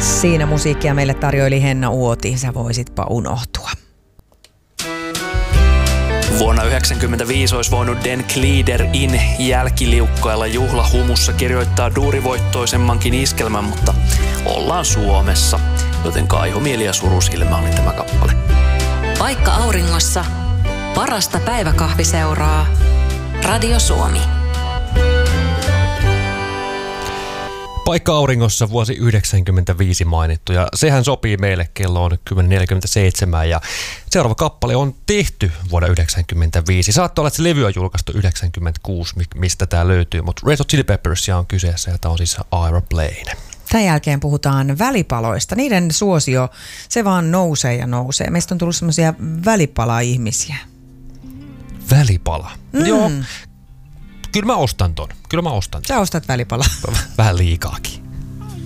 Siinä musiikkia meille tarjoili Henna Uoti, sä voisitpa unohtua. Vuonna 1995 olisi voinut Den Glider In jälkiliukkailla juhlahumussa kirjoittaa duurivoittoisemmankin iskelmän, mutta ollaan Suomessa, joten kaihomieli ja surusilmä oli tämä kappale. Paikka auringossa, parasta päiväkahviseuraa, Radio Suomi. Paikka auringossa vuosi 1995 mainittu ja sehän sopii meille, kello on 10.47 ja seuraava kappale on tehty vuonna 1995. Saattaa olla, että se levy on julkaistu 1996, mistä tämä löytyy, mutta Red Hot Chili Peppersia on kyseessä ja tämä on siis Aeroplane. Tämän jälkeen puhutaan välipaloista. Niiden suosio, se vaan nousee ja nousee. Meistä on tullut semmoisia välipala-ihmisiä. Välipala? Joo. Kyllä mä ostan ton. Sä ostat välipalaa. Vähän liikaakin.